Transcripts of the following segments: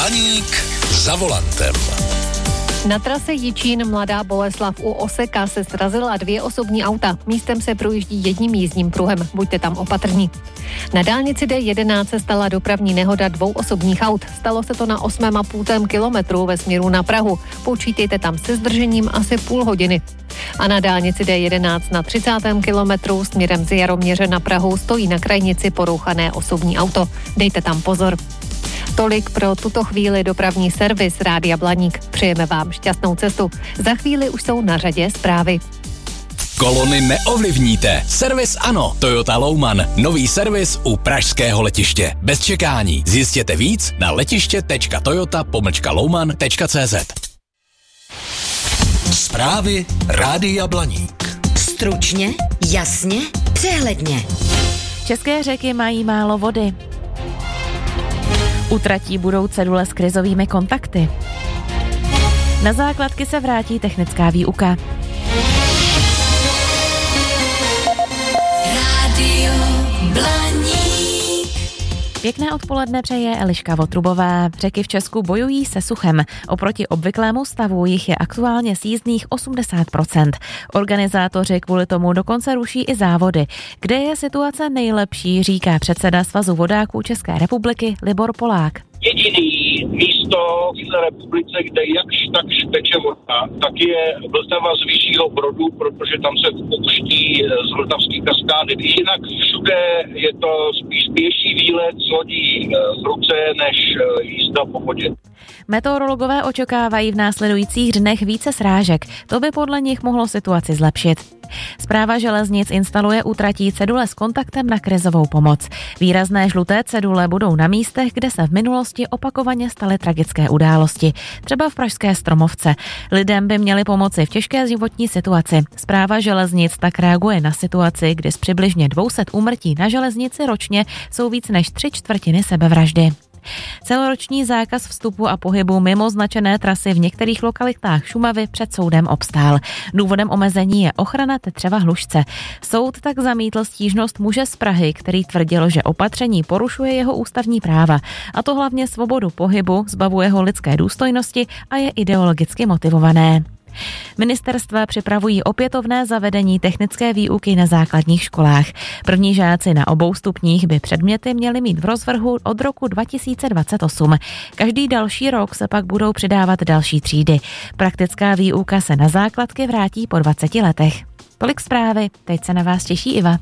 Blaník za volantem. Na trase Jičín Mladá Boleslav u Oseka se srazila 2 osobní auta. Místem se projíždí jedním jízdním pruhem. Buďte tam opatrní. Na dálnici D11 se stala dopravní nehoda 2 osobních aut. Stalo se to na 8,5 kilometru ve směru na Prahu. Počítejte tam se zdržením asi půl hodiny. A na dálnici D11 na 30. kilometru směrem z Jaroměře na Prahu stojí na krajnici porouchané osobní auto. Dejte tam pozor. Tolik pro tuto chvíli dopravní servis Rádia Blaník. Přejeme vám šťastnou cestu. Za chvíli už jsou na řadě zprávy. Kolony neovlivníte. Servis ano. Toyota Louman. Nový servis u pražského letiště. Bez čekání. Zjistěte víc na letiště.toyota-louman.cz. Zprávy Rádia Blaník. Stručně, jasně, přehledně. České řeky mají málo vody. Utratí budou cedule s krizovými kontakty. Na základky se vrátí technická výuka. Rádio Blaník. Pěkné odpoledne přeje Eliška Votrubová. Řeky v Česku bojují se suchem. Oproti obvyklému stavu jich je aktuálně sjízdných 80%. Organizátoři kvůli tomu dokonce ruší i závody. Kde je situace nejlepší, říká předseda Svazu vodáků České republiky Libor Polák. Jediný místo v České republice, kde jakž takž teče voda, tak je Vltava z Vyššího Brodu, protože tam se pouští z vltavských kaskády. Jinak všude je to spíš pěší výlet s lodí v ruce než jízda po vodě. Meteorologové očekávají v následujících dnech více srážek. To by podle nich mohlo situaci zlepšit. Správa železnic instaluje útratí cedule s kontaktem na krizovou pomoc. Výrazné žluté cedule budou na místech, kde se v minulosti opakovaně staly tragické události. Třeba v pražské Stromovce. Lidem by měly pomoci v těžké životní situaci. Správa železnic tak reaguje na situaci, kdy z přibližně 200 úmrtí na železnici ročně jsou víc než 3/4 sebevraždy. Celoroční zákaz vstupu a pohybu mimo značené trasy v některých lokalitách Šumavy před soudem obstál. Důvodem omezení je ochrana tetřeva hlušce. Soud tak zamítl stížnost muže z Prahy, který tvrdil, že opatření porušuje jeho ústavní práva. A to hlavně svobodu pohybu, zbavuje ho lidské důstojnosti a je ideologicky motivované. Ministerstva připravují opětovné zavedení technické výuky na základních školách. První žáci na obou stupních by předměty měli mít v rozvrhu od roku 2028. Každý další rok se pak budou přidávat další třídy. Praktická výuka se na základky vrátí po 20 letech. Tolik zprávy, teď se na vás těší Iva.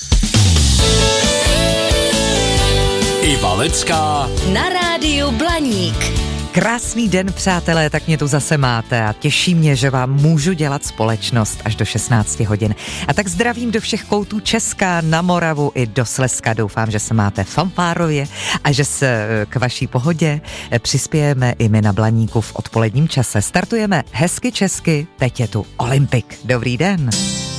Iva Lecká Na rádiu Blaník. Krásný den, přátelé, tak mě tu zase máte a těší mě, že vám můžu dělat společnost až do 16 hodin. A tak zdravím do všech koutů Česka, na Moravu i do Slezska. Doufám, že se máte fanfárově a že se k vaší pohodě přispějeme i my na Blaníku v odpoledním čase. Startujeme hezky česky, teď je tu Olympik. Dobrý den.